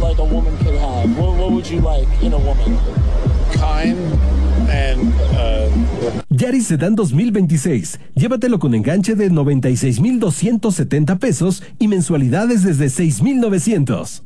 like a woman could have? What would you like in a woman? Kind and Yaris Sedan 2026. Llévatelo con enganche de 96,270 pesos y mensualidades desde 6,900.